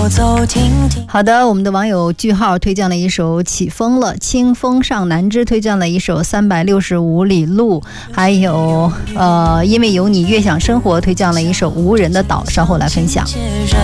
好的，我们的网友句号推荐了一首起风了，清风上南枝推荐了一首365里路，还有因为有你越想生活推荐了一首无人的岛，稍后来分享。